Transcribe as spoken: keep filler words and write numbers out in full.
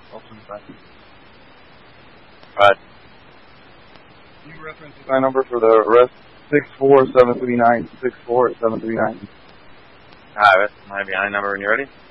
Open back. Right. Can you reference my number for the rest? Six four seven three nine six four seven three nine. I have it. My behind number when you're ready.